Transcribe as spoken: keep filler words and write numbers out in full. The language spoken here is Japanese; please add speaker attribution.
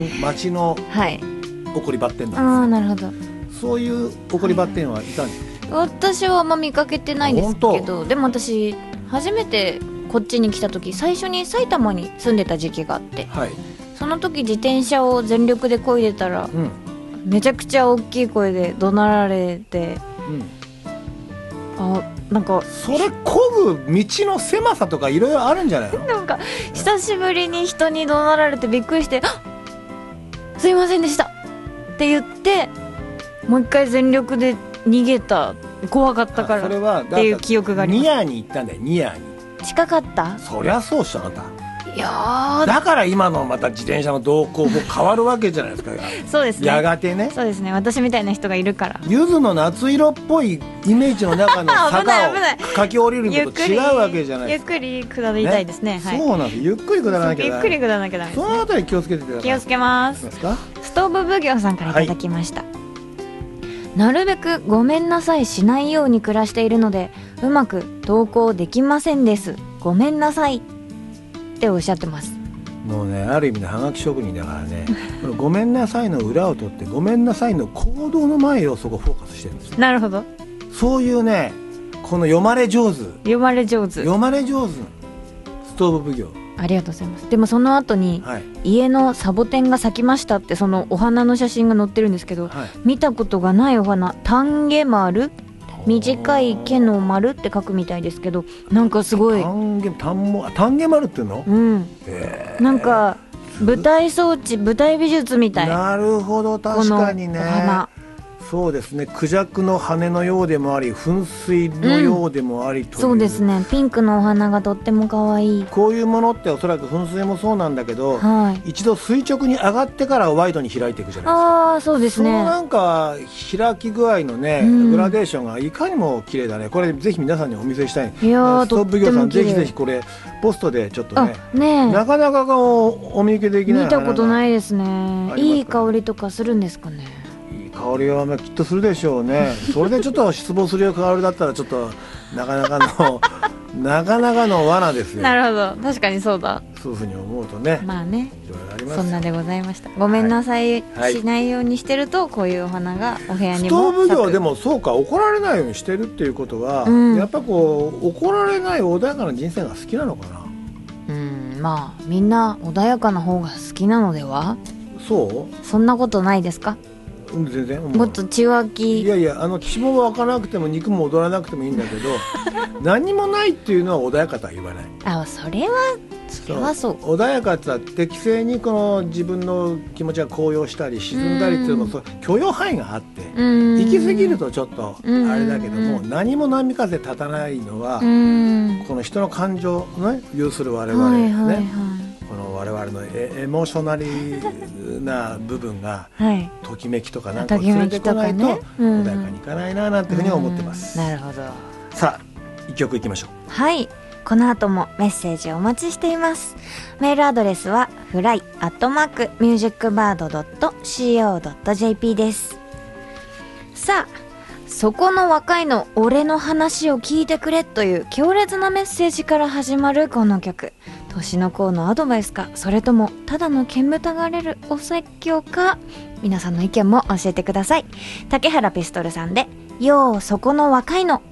Speaker 1: 町の
Speaker 2: はい
Speaker 1: 怒りバッテン
Speaker 2: ああ
Speaker 1: なん
Speaker 2: なるほど。
Speaker 1: ですよ。そういう怒りバッテンはいたんですか？
Speaker 2: 私はあんま見かけてないんですけ
Speaker 1: 本
Speaker 2: ど、でも私初めてこっちに来た時、最初に埼玉に住んでた時期があって、
Speaker 1: はい、
Speaker 2: その時自転車を全力で漕いでたら、
Speaker 1: うん
Speaker 2: めちゃくちゃ大きい声で怒鳴られて、
Speaker 1: うん、
Speaker 2: あなんか
Speaker 1: それ漕ぐ道の狭さとかいろいろあるんじゃないの？
Speaker 2: なんか久しぶりに人に怒鳴られてびっくりして、あすいませんでしたって言ってもう一回全力で逃げた。怖かったから
Speaker 1: それは
Speaker 2: っていう記憶があります。
Speaker 1: ニアに行ったんだよ。ニアに
Speaker 2: 近かった？
Speaker 1: そりゃそうっしょあなた。
Speaker 2: いやー
Speaker 1: だから今のまた自転車の動向も変わるわけじゃないですか。
Speaker 2: そうですね、
Speaker 1: やがてね。
Speaker 2: そうですね、私みたいな人がいるから。
Speaker 1: 柚子の夏色っぽいイメージの中の
Speaker 2: 危ない
Speaker 1: 坂を
Speaker 2: 危ない
Speaker 1: 駆け下りるのと違うわけじゃないですか。
Speaker 2: ゆっくり下りたいですね。はい、
Speaker 1: そうなんです。ゆっくり下らなきゃ
Speaker 2: ゆっくり下らなきゃダメです
Speaker 1: そ
Speaker 2: ね。
Speaker 1: のあたり気をつけてください。
Speaker 2: 気をつけます。
Speaker 1: ますか？
Speaker 2: ストーブ奉行さんからいただきました、はい、なるべくごめんなさいしないように暮らしているのでうまく投稿できませんです。ごめんなさいっておっしゃってます。
Speaker 1: もうね、ある意味のハガキ職人だからねこのごめんなさいの裏を取ってごめんなさいの行動の前をそこフォーカスしてるんですよ。
Speaker 2: なるほど。
Speaker 1: そういうね、この読まれ上手
Speaker 2: 読まれ上手
Speaker 1: 読まれ上手ストーブ奉行、
Speaker 2: ありがとうございます。でもその後に、はい、家のサボテンが咲きましたってそのお花の写真が載ってるんですけど、はい、見たことがないお花、タンゲマル、短い毛の丸って書くみたいですけど、なんかすごい
Speaker 1: タンゲタンモタンゲマルっていうの、
Speaker 2: うん、えー、なんか舞台装置、舞台美術みたい。
Speaker 1: なるほど、確かにね。
Speaker 2: このお花、
Speaker 1: そうですね、クジャクの羽のようでもあり噴水のようでもあり、うん、という
Speaker 2: そうですね、ピンクのお花がとっても可愛い。
Speaker 1: こういうものっておそらく噴水もそうなんだけど、はい、一度垂直に上がってからワイドに開いていくじゃないですか。
Speaker 2: ああ、そうですね。
Speaker 1: そのなんか開き具合のね、うん、グラデーションがいかにも綺麗だね。これぜひ皆さんにお見せしたい。
Speaker 2: いやー、
Speaker 1: ストーブ奉行さんぜひぜひこれポストでちょっとね、
Speaker 2: ね、
Speaker 1: なかなかおお見受けできない。
Speaker 2: 見たことないですね。いい香りとかするんですかね。
Speaker 1: 香りはきっとするでしょうね。それでちょっと失望するよ香りだったらちょっとなかなかのなかなかの罠ですよ。
Speaker 2: なるほど、確かにそうだ。
Speaker 1: そういうふうに思うとね、
Speaker 2: まあね、
Speaker 1: いろいろあります。
Speaker 2: そんなでございました。ごめんなさい、はい、しないようにしてるとこういうお花がお部屋にも。
Speaker 1: ストーブ奉行でもそうか、怒られないようにしてるっていうことは、うん、やっぱこう怒られない穏やかな人生が好きなのかな。
Speaker 2: うん、まあみんな穏やかな方が好きなのでは。
Speaker 1: そう？
Speaker 2: そんなことないですか？
Speaker 1: 全然
Speaker 2: もっと血湧き、
Speaker 1: いやいや、あの血も湧かなくても肉も踊らなくてもいいんだけど何もないっていうのは穏やかとは言わない。
Speaker 2: あ、それはそれはそう。
Speaker 1: 穏やかとは適正にこの自分の気持ちが高揚したり沈んだりっていうのも許容範囲があって、行き過ぎるとちょっとあれだけども、何も波風立たないのはこの人の感情をね有する我々ね、はいはいはい、この我々のエモーショナリーな部分が、はい、ときめきとかなんかを連れてこないと穏やかにいかないななんていうふうに思ってます。
Speaker 2: なるほど。
Speaker 1: さあ一曲いきましょう。
Speaker 2: はい、この後もメッセージをお待ちしています。メールアドレスはフライアットマークミュージックバードドットシーオードットジェーピー です。さあ、そこの若いの俺の話を聞いてくれという強烈なメッセージから始まるこの曲、年の功のアドバイスか、それともただの煙たがれるお説教か、皆さんの意見も教えてください。竹原ピストルさんでようそこの若いの。